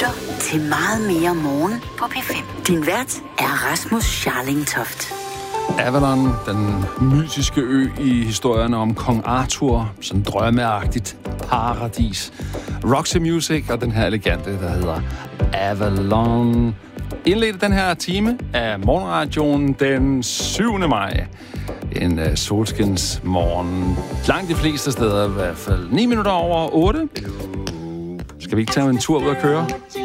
lytter til Meget mere morgen på P5. Din vært er Rasmus Scharling-Toft. Avalon, den mytiske ø i historierne om kong Arthur, sådan drømmeagtigt paradis. Roxy Music og den her elegante, der hedder Avalon. Indledte den her time af morgenradioen den 7. maj. En solskins morgen. Langt de fleste steder i hvert fald. 9 minutter over 8. Skal vi ikke tage en tur ud og køre?